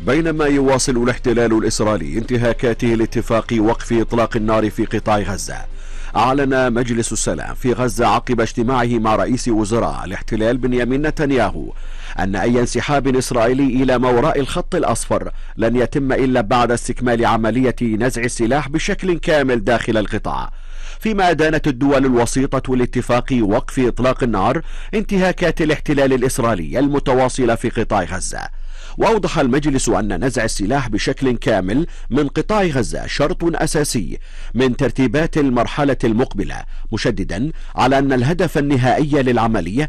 بينما يواصل الاحتلال الإسرائيلي انتهاكاته لاتفاق وقف إطلاق النار في قطاع غزة، أعلن مجلس السلام في غزة عقب اجتماعه مع رئيس وزراء الاحتلال بنيامين نتنياهو أن أي انسحاب إسرائيلي إلى ما وراء الخط الأصفر لن يتم إلا بعد استكمال عملية نزع السلاح بشكل كامل داخل القطاع، فيما أدانت الدول الوسيطة لاتفاق وقف إطلاق النار انتهاكات الاحتلال الإسرائيلي المتواصلة في قطاع غزة. وأوضح المجلس أن نزع السلاح بشكل كامل من قطاع غزة شرط أساسي من ترتيبات المرحلة المقبلة، مشددا على أن الهدف النهائي للعملية